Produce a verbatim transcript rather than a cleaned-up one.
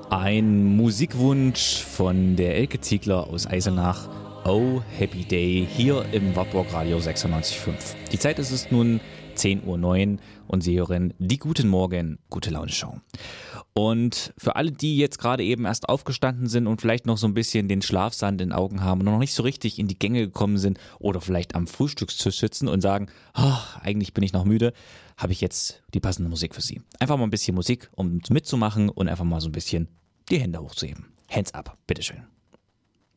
Ein Musikwunsch von der Elke Ziegler aus Eisenach. Oh, Happy Day, hier im Wartburg Radio sechsundneunzig Komma fünf. Die Zeit ist es nun zehn Uhr neun und Sie hören die Guten Morgen, Gute Laune Show. Und für alle, die jetzt gerade eben erst aufgestanden sind und vielleicht noch so ein bisschen den Schlafsand in den Augen haben und noch nicht so richtig in die Gänge gekommen sind oder vielleicht am Frühstückstisch sitzen und sagen, ach, eigentlich bin ich noch müde, habe ich jetzt die passende Musik für Sie. Einfach mal ein bisschen Musik, um mitzumachen und einfach mal so ein bisschen die Hände hochzuheben. Hands up, bitteschön.